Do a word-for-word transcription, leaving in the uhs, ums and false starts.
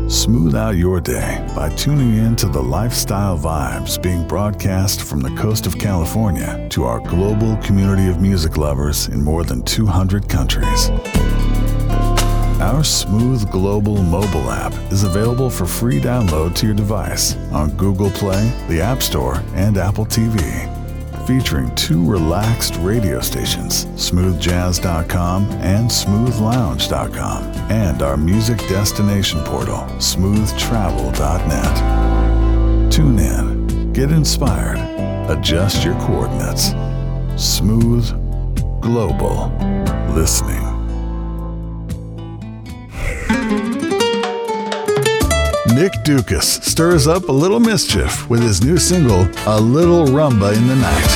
Smooth out your day by tuning in to the lifestyle vibes being broadcast from the coast of California to our global community of music lovers in more than two hundred countries. Our Smooth Global mobile app is available for free download to your device on Google Play, the App Store, and Apple T V. Featuring two relaxed radio stations, smooth jazz dot com and smooth lounge dot com, and our music destination portal, smooth travel dot net. Tune in, get inspired, adjust your coordinates. Smooth Global Listening. Nick Dukas stirs up a little mischief with his new single, A Little Rumba in the Night.